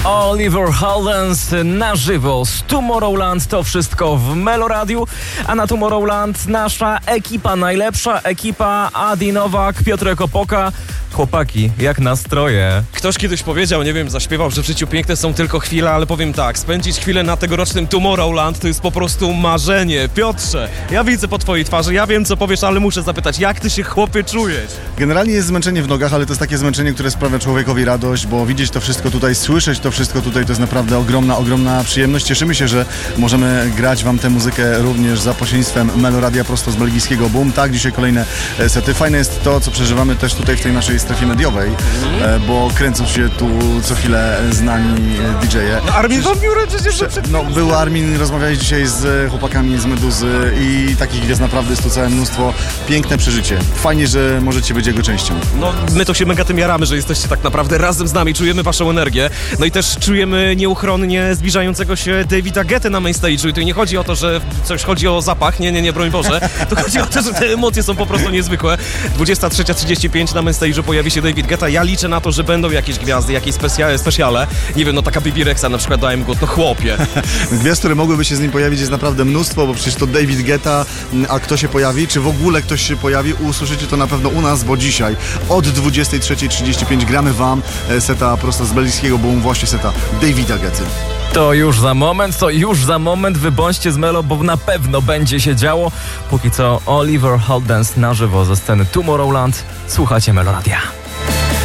Oliver Heldens na żywo z Tomorrowland. To wszystko w Meloradiu, a na Tomorrowland nasza ekipa, najlepsza ekipa: Adi Nowak, Piotrek Opoka. Chłopaki, jak nastroje? Ktoś kiedyś powiedział, nie wiem, zaśpiewał, że w życiu piękne są tylko chwile, ale powiem tak, spędzić chwilę na tegorocznym Tomorrowland to jest po prostu marzenie. Piotrze, ja widzę po twojej twarzy, ja wiem co powiesz, ale muszę zapytać, jak ty się, chłopie, czujesz? Generalnie jest zmęczenie w nogach, ale to jest takie zmęczenie, które sprawia człowiekowi radość, bo widzieć to wszystko tutaj, słyszeć to wszystko tutaj, to jest naprawdę ogromna przyjemność. Cieszymy się, że możemy grać wam tę muzykę również za pośrednictwem Meloradia prosto z belgijskiego Boom. Tak, dzisiaj kolejne sety. Fajne jest to, co przeżywamy też tutaj w tej naszej strefie mediowej, bo kręcą się tu co chwilę znani DJ-e. No, Armin van Buuren przecież... No, był Armin, rozmawiałeś dzisiaj z chłopakami z Meduzy i takich gwiazd naprawdę jest tu całe mnóstwo. Piękne przeżycie. Fajnie, że możecie być jego częścią. No, my to się mega tym jaramy, że jesteście tak naprawdę razem z nami, czujemy waszą energię. No i też czujemy nieuchronnie zbliżającego się Davida Guetta na main stage'u. I tu nie chodzi o to, że coś chodzi o zapach, nie, broń Boże. Tu chodzi o to, że te emocje są po prostu niezwykłe. 23:35 na main stage'u pojawi się David Guetta. Ja liczę na to, że będą jakieś gwiazdy, jakieś specjale. Nie wiem, no taka Bibi Rexa na przykład, dałem go, no chłopie. Gwiazd, które mogłyby się z nim pojawić, jest naprawdę mnóstwo, bo przecież to David Guetta, a kto się pojawi, czy w ogóle ktoś się pojawi, usłyszycie to na pewno u nas, bo dzisiaj od 23:35 gramy wam seta prosto z belgijskiego Boom, właśnie seta Davida Guetta. To już za moment, wy bądźcie z Melo, bo na pewno będzie się działo. Póki co Oliver Heldens na żywo ze sceny Tomorrowland. Słuchacie Meloradia.